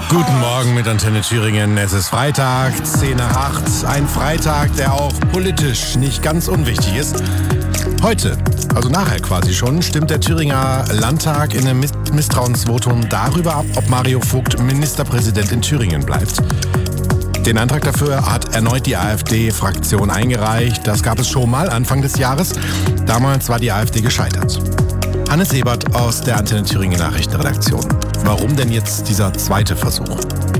Guten Morgen mit Antenne Thüringen. Es ist Freitag, 10 nach 8. Ein Freitag, der auch politisch nicht ganz unwichtig ist. Heute, also nachher quasi schon, stimmt der Thüringer Landtag in einem Misstrauensvotum darüber ab, ob Mario Vogt Ministerpräsident in Thüringen bleibt. Den Antrag dafür hat erneut die AfD-Fraktion eingereicht. Das gab es schon mal Anfang des Jahres. Damals war die AfD gescheitert. Hannes Ebert aus der Antenne Thüringen Nachrichtenredaktion. Warum denn jetzt dieser zweite Versuch?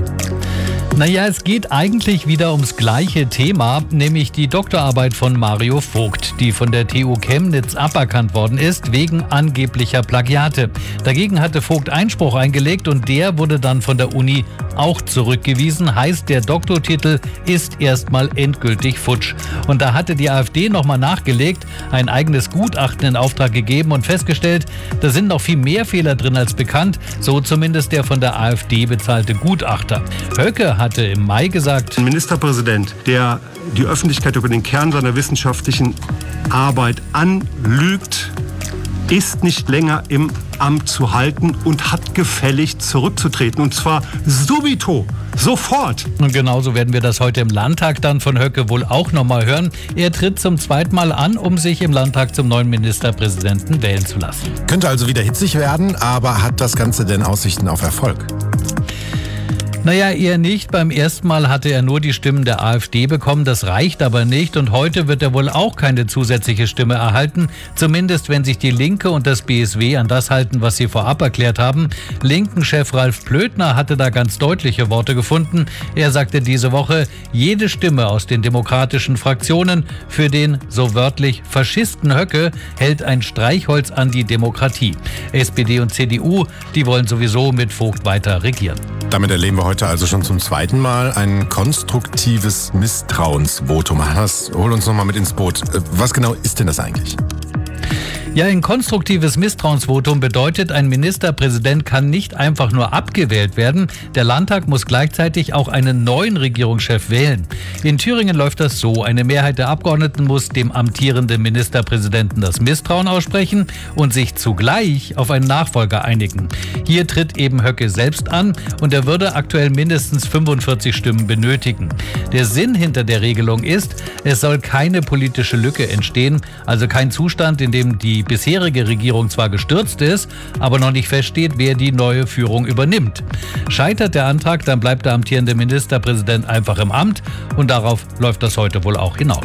Naja, es geht eigentlich wieder ums gleiche Thema, nämlich die Doktorarbeit von Mario Vogt, die von der TU Chemnitz aberkannt worden ist, wegen angeblicher Plagiate. Dagegen hatte Vogt Einspruch eingelegt und der wurde dann von der Uni auch zurückgewiesen. Heißt, der Doktortitel ist erstmal endgültig futsch. Und da hatte die AfD nochmal nachgelegt, ein eigenes Gutachten in Auftrag gegeben und festgestellt, da sind noch viel mehr Fehler drin als bekannt, so zumindest der von der AfD bezahlte Gutachter. Höcke hatte im Mai gesagt, ein Ministerpräsident, der die Öffentlichkeit über den Kern seiner wissenschaftlichen Arbeit anlügt, ist nicht länger im Amt zu halten und hat gefälligst zurückzutreten. Und zwar subito, sofort. Und genauso werden wir das heute im Landtag dann von Höcke wohl auch nochmal hören. Er tritt zum zweiten Mal an, um sich im Landtag zum neuen Ministerpräsidenten wählen zu lassen. Könnte also wieder hitzig werden, aber hat das Ganze denn Aussichten auf Erfolg? Naja, eher nicht. Beim ersten Mal hatte er nur die Stimmen der AfD bekommen. Das reicht aber nicht. Und heute wird er wohl auch keine zusätzliche Stimme erhalten. Zumindest, wenn sich die Linke und das BSW an das halten, was sie vorab erklärt haben. Linken-Chef Ralf Plöthner hatte da ganz deutliche Worte gefunden. Er sagte diese Woche, jede Stimme aus den demokratischen Fraktionen für den, so wörtlich, Faschisten Höcke hält ein Streichholz an die Demokratie. SPD und CDU, die wollen sowieso mit Vogt weiter regieren. Damit erleben wir heute also schon zum zweiten Mal ein konstruktives Misstrauensvotum. Hannes, hol uns nochmal mit ins Boot. Was genau ist denn das eigentlich? Ja, ein konstruktives Misstrauensvotum bedeutet, ein Ministerpräsident kann nicht einfach nur abgewählt werden. Der Landtag muss gleichzeitig auch einen neuen Regierungschef wählen. In Thüringen läuft das so. Eine Mehrheit der Abgeordneten muss dem amtierenden Ministerpräsidenten das Misstrauen aussprechen und sich zugleich auf einen Nachfolger einigen. Hier tritt eben Höcke selbst an und er würde aktuell mindestens 45 Stimmen benötigen. Der Sinn hinter der Regelung ist, es soll keine politische Lücke entstehen, also kein Zustand, in dem die bisherige Regierung zwar gestürzt ist, aber noch nicht feststeht, wer die neue Führung übernimmt. Scheitert der Antrag, dann bleibt der amtierende Ministerpräsident einfach im Amt und darauf läuft das heute wohl auch hinaus.